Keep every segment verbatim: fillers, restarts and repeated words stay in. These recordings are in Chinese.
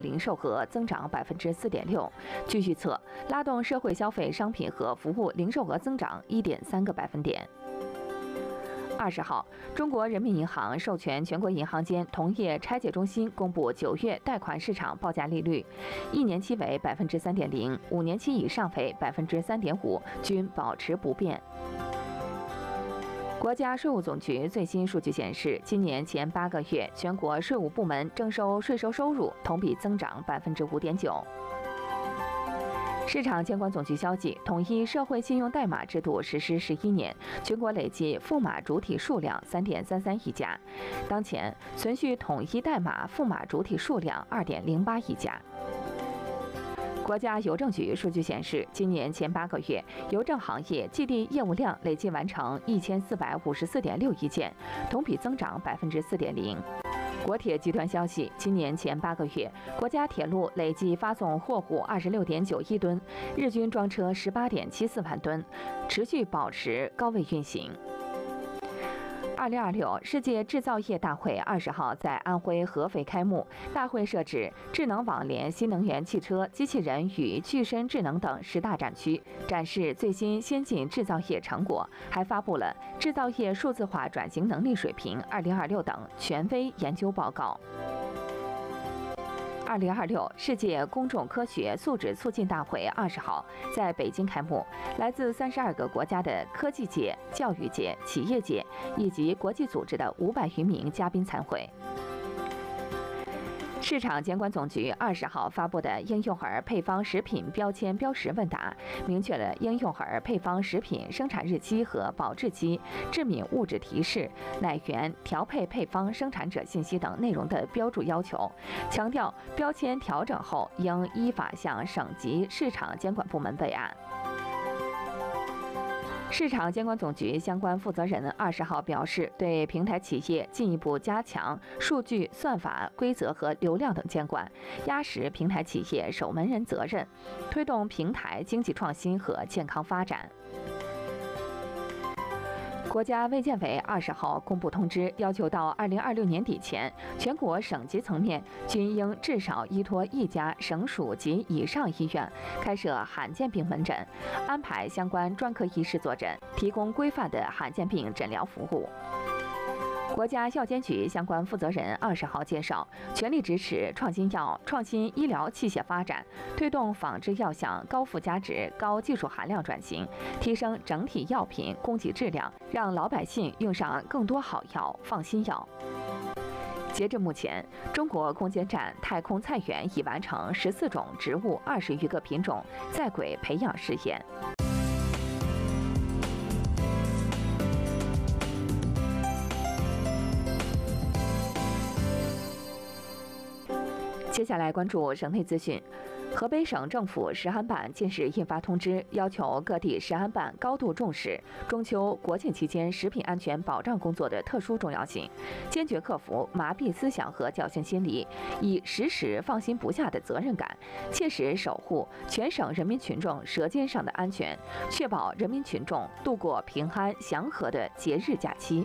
零售额增长百分之四点六，据预测，拉动社会消费商品和服务零售额增长一点三个百分点。二十号，中国人民银行授权全国银行间同业拆借中心公布九月贷款市场报价利率，一年期为百分之三点零，五年期以上为百分之三点五，均保持不变。国家税务总局最新数据显示，今年前八个月，全国税务部门征收税收收入同比增长百分之五点九。市场监管总局消息，统一社会信用代码制度实施十一年，全国累计赋码主体数量三点三三亿家，当前存续统一代码赋码主体数量二点零八亿家。国家邮政局数据显示，今年前八个月，邮政行业寄递业务量累计完成一千四百五十四点六亿件，同比增长百分之四点零。国铁集团消息，今年前八个月，国家铁路累计发送货物二十六点九亿吨，日均装车十八点七四万吨，持续保持高位运行。二零二六世界制造业大会二十号在安徽合肥开幕。大会设置智能网联、新能源汽车、机器人与具身智能等十大展区，展示最新先进制造业成果，还发布了《制造业数字化转型能力水平二零二六》等权威研究报告。二零二六世界公众科学素质促进大会二十号在北京开幕，来自三十二个国家的科技界、教育界、企业界以及国际组织的五百余名嘉宾参会。市场监管总局二十号发布的婴幼儿配方食品标签标识问答，明确了婴幼儿配方食品生产日期和保质期、致敏物质提示、奶源、调配配方生产者信息等内容的标注要求，强调标签调整后应依法向省级市场监管部门备案。市场监管总局相关负责人二十号表示，对平台企业进一步加强数据、算法、规则和流量等监管，压实平台企业守门人责任，推动平台经济创新和健康发展。国家卫健委二十号公布通知，要求到二零二六年底前，全国省级层面均应至少依托一家省属及以上医院开设罕见病门诊，安排相关专科医师坐诊，提供规范的罕见病诊疗服务。国家药监局相关负责人二十号介绍，全力支持创新药、创新医疗器械发展，推动仿制药向高附加值、高技术含量转型，提升整体药品供给质量，让老百姓用上更多好药、放心药。截至目前，中国空间站太空菜园已完成十四种植物、二十余个品种在轨培养试验。接下来关注省内资讯。河北省政府食安办近日印发通知，要求各地食安办高度重视中秋、国庆期间食品安全保障工作的特殊重要性，坚决克服麻痹思想和侥幸心理，以时时放心不下的责任感，切实守护全省人民群众舌尖上的安全，确保人民群众度过平安祥和的节日假期。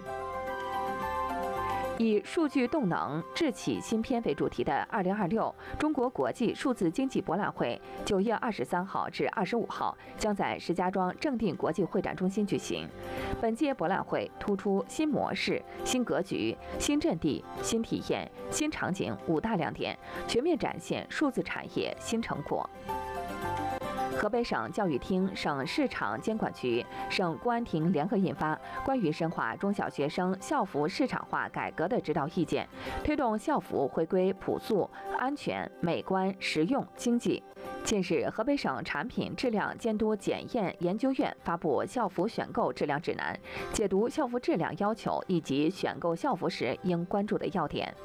以数据动能智启新篇为主题的二零二六中国国际数字经济博览会，九月二十三号至二十五号将在石家庄正定国际会展中心举行。本届博览会突出新模式、新格局、新阵地、新体验、新场景五大亮点，全面展现数字产业新成果。河北省教育厅、省市场监管局、省公安厅联合印发《关于深化中小学生校服市场化改革的指导意见》，推动校服回归朴素、安全、美观、实用、经济。近日，河北省产品质量监督检验研究院发布校服选购质量指南，解读校服质量要求以及选购校服时应关注的要点。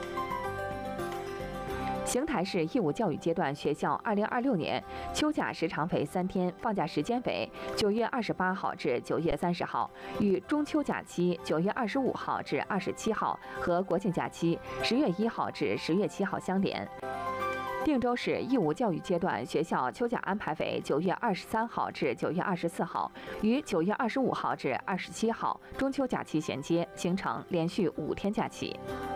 邢台市义务教育阶段学校二零二六年秋假时长为三天，放假时间为九月二十八号至九月三十号，与中秋假期九月二十五号至二十七号和国庆假期十月一号至十月七号相连。定州市义务教育阶段学校秋假安排为九月二十三号至九月二十四号，与九月二十五号至二十七号中秋假期衔接，形成连续五天假期。